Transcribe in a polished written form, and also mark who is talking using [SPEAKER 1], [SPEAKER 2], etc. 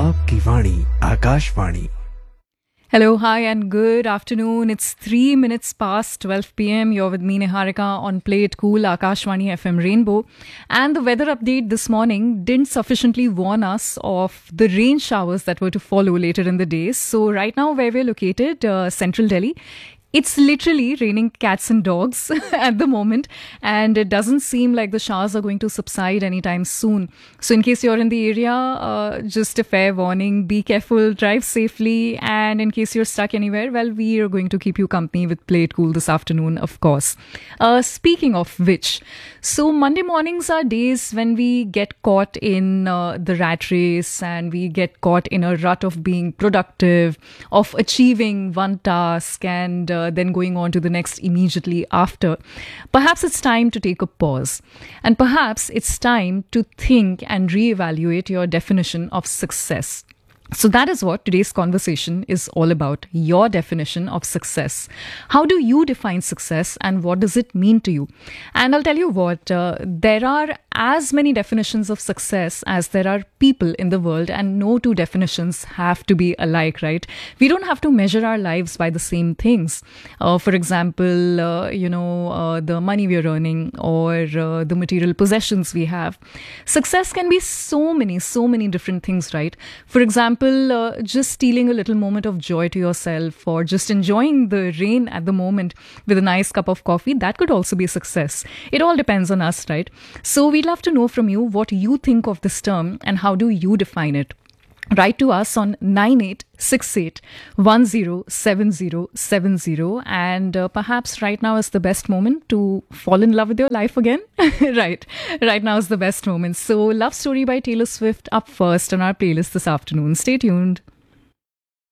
[SPEAKER 1] आपकी वाणी Akashvani.
[SPEAKER 2] Hello, hi, and good afternoon. It's 3 minutes past 12 p.m. You're with me, Niharika, on Play It Cool, Akashvani FM Rainbow. And the weather update this morning didn't sufficiently warn us of the rain showers that were to follow later in the day. So, right now, where we're located, central Delhi, it's literally raining cats and dogs at the moment, and it doesn't seem like the showers are going to subside anytime soon. So, in case you're in the area, just a fair warning, be careful, drive safely, and in case you're stuck anywhere, well, we are going to keep you company with Play It Cool this afternoon, of course. Speaking of which, so Monday mornings are days when we get caught in the rat race and we get caught in a rut of being productive, of achieving one task, and then going on to the next immediately after. Perhaps it's time to take a pause. And perhaps it's time to think and reevaluate your definition of success. So that is what today's conversation is all about, your definition of success. How do you define success and what does it mean to you? And I'll tell you what, there are as many definitions of success as there are people in the world, and no two definitions have to be alike, right? We don't have to measure our lives by the same things. For example, the money we're earning or the material possessions we have. Success can be so many different things, right? For example, just stealing a little moment of joy to yourself, or just enjoying the rain at the moment with a nice cup of coffee, that could also be success. It all depends on us, right? So we'd love to know from you what you think of this term and how do you define it. Write to us on 9868107070, and perhaps right now is the best moment to fall in love with your life again. Right now is the best moment. So Love Story by Taylor Swift up first on our playlist this afternoon. Stay tuned.